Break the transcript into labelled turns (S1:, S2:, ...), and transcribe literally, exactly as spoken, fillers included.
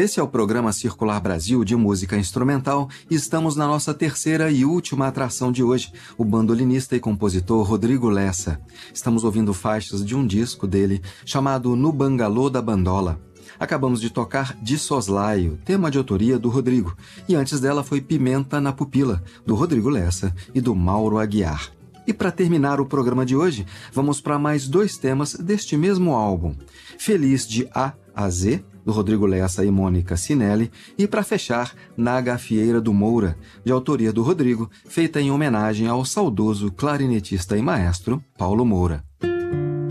S1: Esse é o programa Circular Brasil de música instrumental e estamos na nossa terceira e última atração de hoje, o bandolinista e compositor Rodrigo Lessa. Estamos ouvindo faixas de um disco dele chamado No Bangalô da Bandola. Acabamos de tocar De Soslaio, tema de autoria do Rodrigo, e antes dela foi Pimenta na Pupila, do Rodrigo Lessa e do Mauro Aguiar. E para terminar o programa de hoje, vamos para mais dois temas deste mesmo álbum. Feliz de A a Z, do Rodrigo Lessa e Mônica Sinelli, e para fechar, Na Gafieira do Moura, de autoria do Rodrigo, feita em homenagem ao saudoso clarinetista e maestro Paulo Moura.